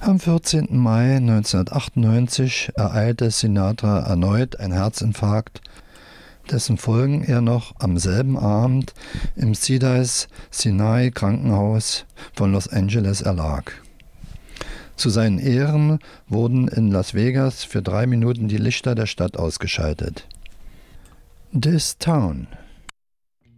Am 14. Mai 1998 ereilte Sinatra erneut ein Herzinfarkt, dessen Folgen er noch am selben Abend im Cedars-Sinai Krankenhaus von Los Angeles erlag. Zu seinen Ehren wurden in Las Vegas für 3 Minuten die Lichter der Stadt ausgeschaltet. This Town